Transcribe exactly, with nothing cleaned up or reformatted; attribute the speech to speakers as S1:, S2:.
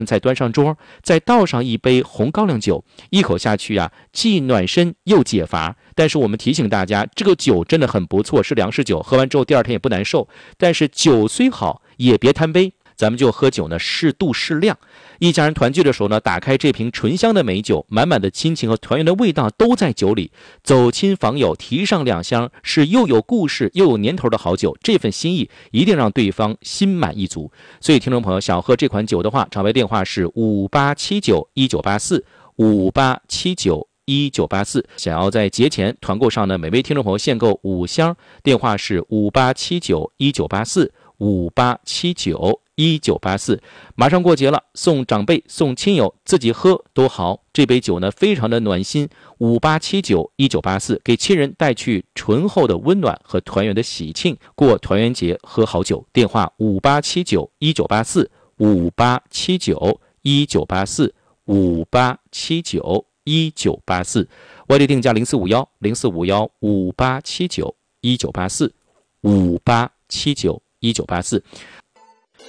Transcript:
S1: 菜端上桌，再倒上一杯红高粱酒，一口下去啊，既暖身又解乏。但是我们提醒大家，这个酒真的很不错，是粮食酒，喝完之后第二天也不难受。但是酒虽好，也别贪杯。咱们就喝酒呢，适度适量。一家人团聚的时候呢，打开这瓶醇香的美酒，满满的亲情和团圆的味道都在酒里。走亲访友，提上两箱，是又有故事又有年头的好酒。这份心意一定让对方心满意足。所以，听众朋友想喝这款酒的话，场外电话是五八七九一九八四五八七九一九八四。想要在节前团购上呢，每位听众朋友限购五箱，电话是五八七九一九八四五八七九一九八四。马上过节了，送长辈送亲友，自己喝都好。这杯酒呢非常的暖心，五八七九一九八四，给亲人带去醇厚的温暖和团圆的喜庆，过团圆节喝好酒。电话五八七九一九八四五八七九一九八四五八七九一九八四，外地定价零四五幺零四五幺五八七九一九八四五八七九一九八四。